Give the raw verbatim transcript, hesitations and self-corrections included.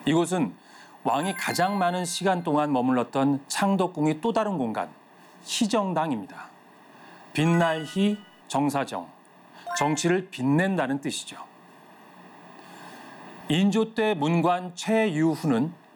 이곳은 왕이 가장 많은 시간 동안 머물렀던 창덕궁의 또 다른 공간, 희정당입니다. 빛날 희, 정사정, 정치를 빛낸다는 뜻이죠. 인조 때 문관 최유후는